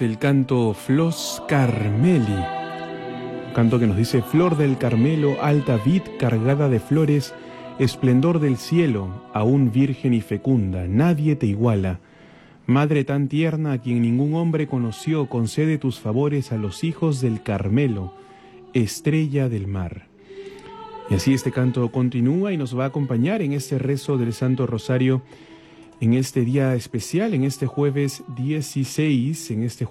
del canto Flos Carmeli, un canto que nos dice: flor del Carmelo, alta vid cargada de flores, esplendor del cielo, aún virgen y fecunda, nadie te iguala. Madre tan tierna a quien ningún hombre conoció, concede tus favores a los hijos del Carmelo, estrella del mar. Y así este canto continúa y nos va a acompañar en este rezo del Santo Rosario, en este día especial, en este jueves 16,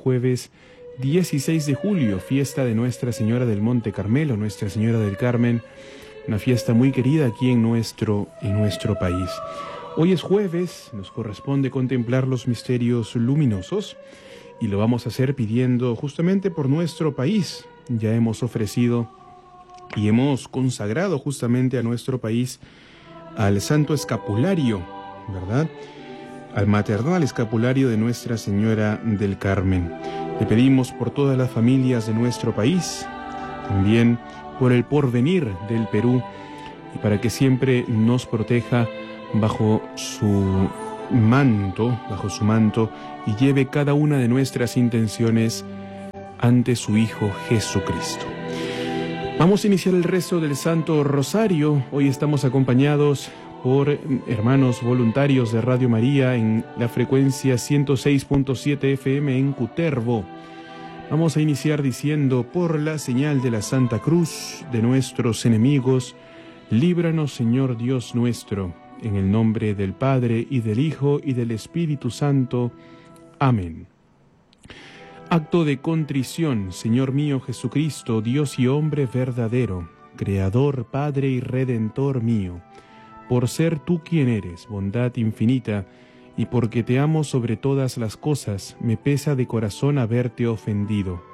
de julio, fiesta de Nuestra Señora del Monte Carmelo, Nuestra Señora del Carmen, una fiesta muy querida aquí en nuestro país. Hoy es jueves, nos corresponde contemplar los misterios luminosos y lo vamos a hacer pidiendo justamente por nuestro país. Ya hemos ofrecido y hemos consagrado justamente a nuestro país al Santo Escapulario, ¿verdad? Al maternal escapulario de Nuestra Señora del Carmen. Le pedimos por todas las familias de nuestro país, también por el porvenir del Perú, y para que siempre nos proteja bajo su manto, y lleve cada una de nuestras intenciones ante su Hijo Jesucristo. Vamos a iniciar el rezo del Santo Rosario. Hoy estamos acompañados por hermanos voluntarios de Radio María en la frecuencia 106.7 FM en Cutervo. Vamos a iniciar diciendo: por la señal de la Santa Cruz de nuestros enemigos, líbranos, Señor Dios nuestro, en el nombre del Padre, y del Hijo, y del Espíritu Santo. Amén. Acto de contrición, Señor mío Jesucristo, Dios y hombre verdadero, Creador, Padre y Redentor mío, por ser tú quien eres, bondad infinita, y porque te amo sobre todas las cosas, me pesa de corazón haberte ofendido.